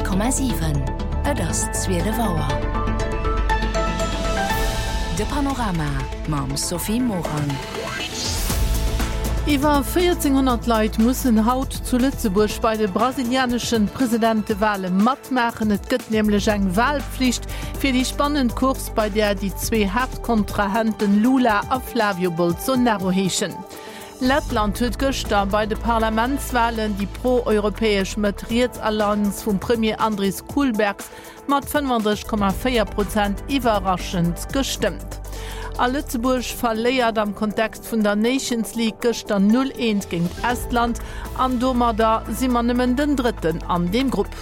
100,7 das Zwiede Wauer. De Panorama mam Sophie Morang. Iwer 1400 Leiit mussssen haut zu Lützeburg bei de brasilianischen Präsidentewahle mat machen. Et gëtt nämlich eng Wahlpflicht fir die spannenden Kurs, bei der die zwei Hauptkontrahenten Lula a Flavio Bolsonaro heechen. Lettland huet gëster bei de Parlamentswahlen die pro-europäesch Matrietsallianz vum Premier Andries Kohlbergs mat 35,4% iwwerraschend gestimmt. A Lützeburg verléiert am Kontext vun der Nations League gëster 0-1 gegen Estland, an Domada si man nëmmen den Dritten an dem Grupp.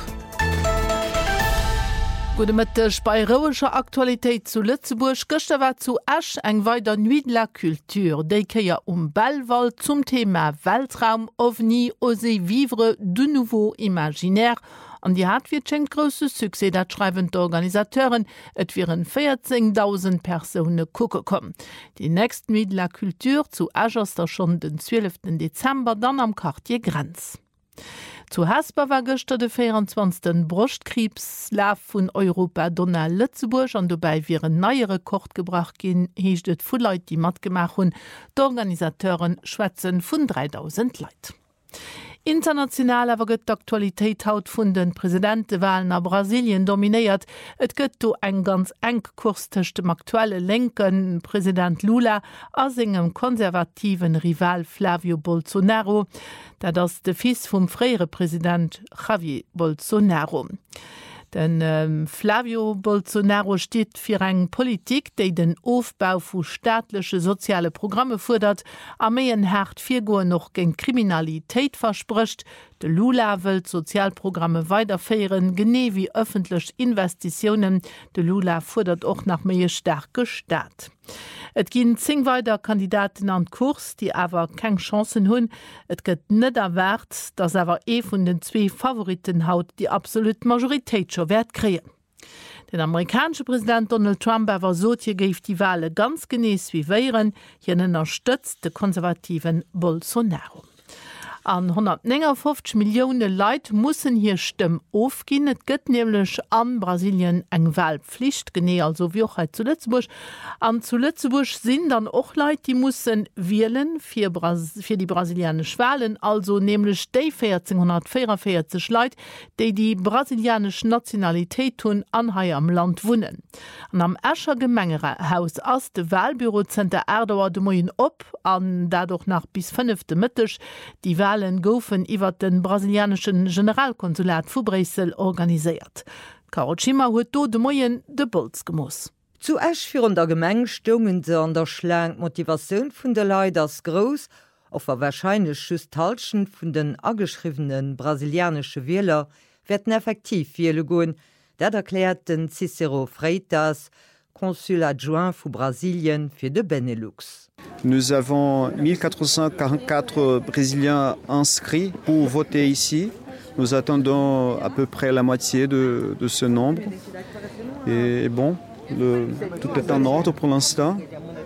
Gute Mittag bei rauischer Aktualität zu Lützeburg. Gestern war zu Asch eng weiter Nuit de la Culture. Die keier Bellwald zum Thema Weltraum, OVNI, oser vivre de nouveau imaginaire. Und die hat wie schenkt grosses Succès, dat schreiben die Organisateuren. Et wären 14.000 Personen gucken kommen. Die nächste Nuit de la Culture zu Asch ist da schon den 12. Dezember, dann am Quartier Grenz. Zu Hasper war gestern der 24. Brustkrebslauf von Europa Donau Lützeburg und dabei wären neue Rekord gebracht gehen, heisst es von Leuten, die mitgemacht haben. Die Organisateuren schwätzen von 3000 Leuten. International aber gëtt d'Aktualitéit haut vun den Präsidentenwahlen a Brasilien dominiert. Et gëtt do eng ganz eng Kurs tëcht dem aktuelle Lenken Präsident Lula a engem konservativen Rival Flavio Bolsonaro, dat ass de Fils vum fréiere Präsident Javier Bolsonaro. Den Flavio Bolsonaro steht fir eng Politik, déi den Aufbau vu staatliche soziale Programme fordert, a méien hart Virgoer noch gen Kriminalitéit versprcht. De Lula will Sozialprogramme weiterfeieren, gene wie öffentlich Investitionen. De Lula fordert auch nach mehr starke Staat. Et ginn 10 weiter Kandidaten an Kurs, die aber keine Chancen hunn. Et gëtt net erwart, dass aber vun den 2 Favoriten haut die absolute Majorität schon wert kreen. Den amerikanische Präsident Donald Trump aber so geif die Wahl ganz genees wie wären, jenen unterstützt de konservativen Bolsonaro. An 150 Millionen Leute mussen hier Stimmen aufgehen. Es gibt nämlich an Brasilien eng Wahlpflicht, genau also wie auch zu Lützeburg. An zu Lützeburg sind dann auch Leute, die müssen wählen für die brasilianischen Wahlen, also nämlich die 1444 Leute, die brasilianische Nationalität tun, an hier am Land wohnen. Und am Escher Gemengehaus aus dem Wahlbürozentrum Erdauer de Moyen op, an dadurch nach bis 5. Mittag die Wahlen goufen iwwer den brasilianischen Generalkonsulat vu Brüssel organisiert. Carol Schimmer huet do de Moien de Bolz gemoss. Zu Esch führen der Gemeng stungen se an der Schlang Motivationun vun der Leiit as gross, auf a wahrscheinlich schüstalschen vun den ageschriebenen brasilianische Wähler werden effektiv wiele goen, dat erklärt den Cicero Freitas, Consul adjoint vu Brasilien fir de Benelux. Nous avons 1444 Brésiliens inscrits pour voter ici. Nous attendons à peu près la moitié de ce nombre. Et bon, tout est en ordre pour l'instant.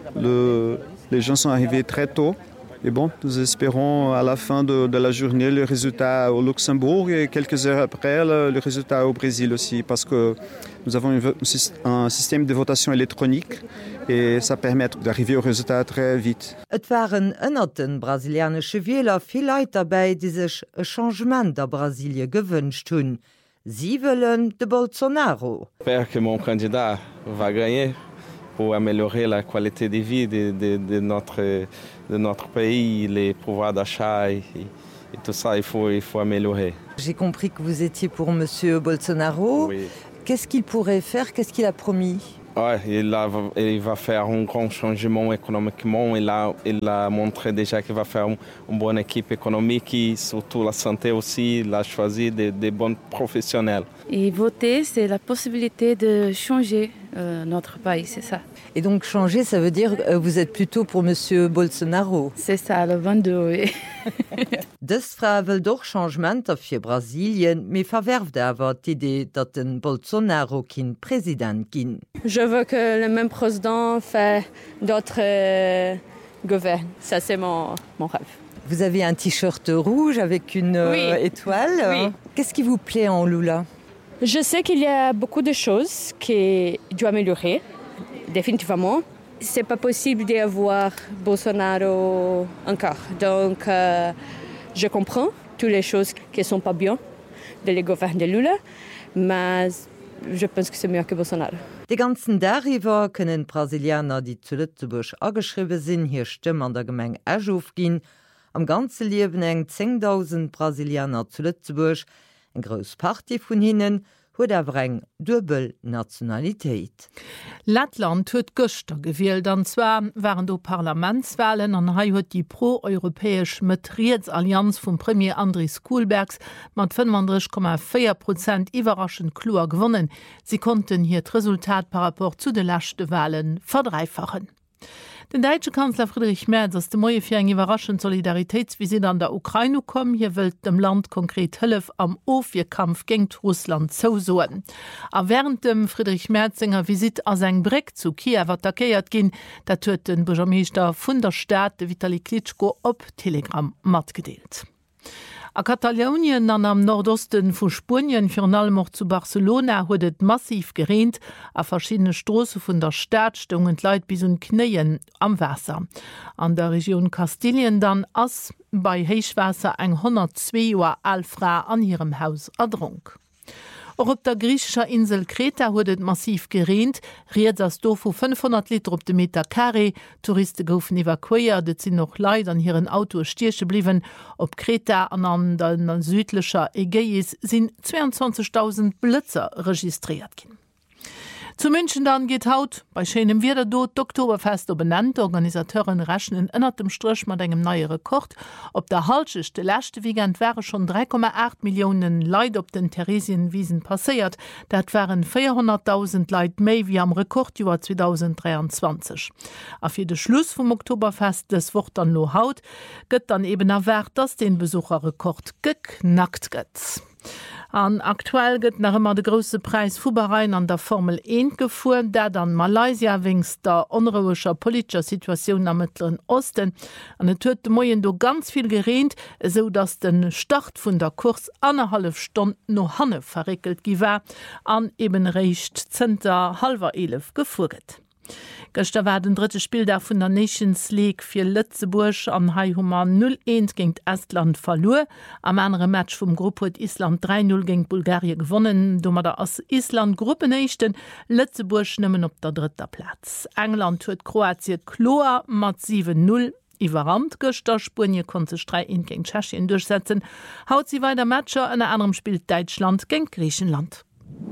Les gens sont arrivés très tôt. Et bon, nous espérons à la fin de la journée le résultat au Luxembourg et quelques heures après le résultat au Brésil aussi, parce que nous avons un système de votation électronique et ça permet d'arriver au résultat très vite. Et waren ënnerten brasilianische Wähler viel Leute dabei, die sich ein Changement der Brasilie gewünscht hun. Sie wollen de Bolsonaro. J'espère que mon candidat va gagner pour améliorer la qualité de vie de notre pays, les pouvoirs d'achat et tout ça, il faut améliorer. J'ai compris que vous étiez pour M. Bolsonaro. Oui. Qu'est-ce qu'il pourrait faire? Qu'est-ce qu'il a promis? Ouais, il va faire un grand changement économiquement. Il a montré déjà qu'il va faire une bonne équipe économique et surtout la santé aussi. Il a choisi des bons professionnels. Et voter, c'est la possibilité de changer notre pays, c'est ça. Et donc changer, ça veut dire que vous êtes plutôt pour M. Bolsonaro. C'est ça, le 22, oui. Das Frau will doch Changementer für Brasilien, mais verwerft aber l'idée dat den Bolsonaro kin Präsident gin. Je veux que le même président fait d'autres gouvernements. Ça, c'est mon rêve. Vous avez un t-shirt rouge avec une étoile. Oui. Qu'est-ce qui vous plaît en Lula? Je sais qu'il y a beaucoup de choses qui doivent améliorer, définitivement. C'est pas possible d'avoir Bolsonaro encore. Donc, je comprends toutes les choses qui sont pas bien de le gouvernement de Lula, mais je pense que c'est mieux que Bolsonaro. Die ganzen Darüber können Brasilianer, die zu Lützeburg angeschrieben sind, hier Stimmen an der Gemeinde auch aufgehen. Am ganzen Leben eng 10.000 Brasilianer zu Lützeburg. Ein groß Party von ihnen huet awer eng Dubel Nationalitéit. Lettland huet Göster gewählt, anzwer waren do Parlamentswahlen an hai huet die pro-europäesch Metrietsallianz vum Premier Andries Kohlbergs mat 35,4% iwwerraschend Kluer gewonnen. Sie konnten hier d Resultat par rapport zu de lachte Wahlen verdreifachen. Den deutsche Kanzler Friedrich Merz ass de Moie fir eng iwwerraschend Solidaritätsvisit an der Ukraine kom, hier wëlt dem Land konkret Hëllef am Ofwierkampf géint Russland zousoen. A während dem Friedrich Merzinger Visit as eng Breck zu Kiew attackéiert ginn, dat huet den Bürgermeister vun der Stadt Vitali Klitschko op Telegram matgedeelt. A Katalonien an am Nordosten vu Spien fir allem auch zu Barcelona huet et massiv gereint, a verschiedene Strosse vun der Stadt stungen Leiit bis un Kneien am Wasser. An der Region Kastilien dann ass bei Heichwasser eng 102 Joer Alfra an ihrem Haus erdrunk. Auch op der griechischer Insel Kreta huet massiv gereint, riet as do vu 500 Liter op de Meter Carré. Touristen goufen evakuiert, dat sinn noch Leiit an hireieren Auto stierche bliwen. Op Kreta an den südlicher Ägäis sinn 22.000 Blitzer registriert gin. Zu München dann geht haut bei schönem Wetter dort Oktoberfest benannt. Organisateuren rechnen ënnert dem Strich mat engem neue Rekord. Op der Halschicht de letzte Weekend wäre schon 3,8 Millionen Leid op den Theresienwiesen passiert. Dat waren 400.000 Leid méi wie am Rekordjuar 2023. Auf de Schluss vom Oktoberfest des Wort dann lo haut gëtt dann eben erwert, dass den Besucherrekord geknackt gëtt. An aktuell gëtt nach immer de grosse Preis Fubereien an der Formel 1 gefuhr, der dann Malaysia wings der onruhescher politischer Situation am Mittleren Osten. An et huet de Moien do ganz viel gereint, so dass den Start vun der Kurs 1,5 Stunden no hanne verrekelt giwer, an eben recht Zter 10:30 gefuget. Gestern war den dritte Spieltag vun der Nations League fir Lützeburg an Haihummer 0-1 gegen Estland verlor. Am anderen Match vom Gruppe hat Island 3-0 gegen Bulgarien gewonnen. Dummer da as Island Gruppenechten, Lützeburg nimmen op der dritter Platz. England huet Kroatien klar mat 7-0 überrannt. Gestern Spanje konnte 3-1 gegen Tschechien durchsetzen. Haut sie weiter Matcher, in einem anderen spielt Deutschland gegen Griechenland.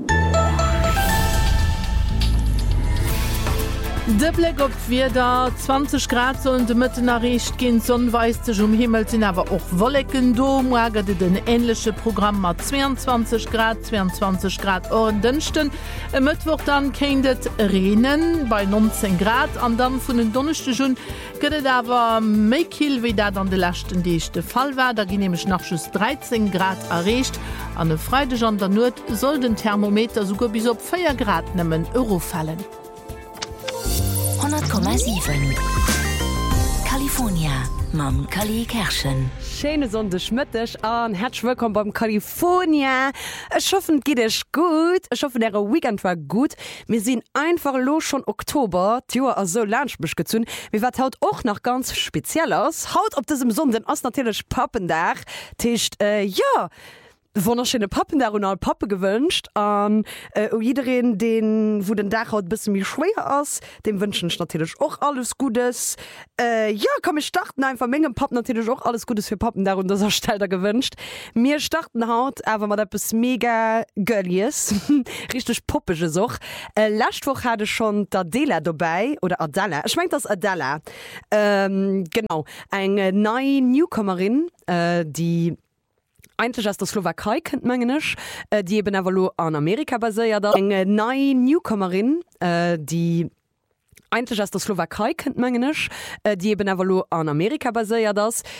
De Blick op wieder 20 Grad sollen de Mitte erreicht gehen, sonnenweiste Himmel sind aber auch Wolken do. Morgen den ähnliche Programm mat 22 Grad ordentlichsten. Mittwoch dann kennt Regen bei 19 Grad an dann von den Donnerstag schon gëtt aber méi kiel wie dat an de lachten dechte Fall war. Da gi nämlich nach schuss 13 Grad erreicht. An de Freitag an der Not soll den Thermometer sogar bis op 4 Grad nimmen Euro fallen. 100,7 California Mam Kali Kerschen. Schöne Sonde schmittech an herzlich willkommen beim California. Ich hoffe, geht es gut. Ich hoffe, der Weekend war gut. Wir sind einfach los schon Oktober. Die Jahr ist so langschmisch gezünn. Wir werden heute auch noch ganz speziell aus. Haut auf diesem Sonntag ist natürlich Pappendach. Tischt, ja. Wunderschöne Pappen da und Pappe gewünscht an jederin den wo den Dach haut bisschen wie schwer aus dem wünschen natürlich auch alles Gutes ja komm ich starten einfach Menge Pappen natürlich auch alles Gutes für Pappen da und das erstellt er gewünscht mir starten haut aber mal das mega girlies richtig puppische Such Lastwoch hatte schon der Adela dabei oder Adela ich meine das Adela genau eine neue Newcomerin die eigentlich aus der Slowakei kennt man nicht, die eben aber an Amerika basiert. Eine neue Newcomerin, die eigentlich aus der Slowakei kennt man nicht, die eben aber an Amerika basiert ist.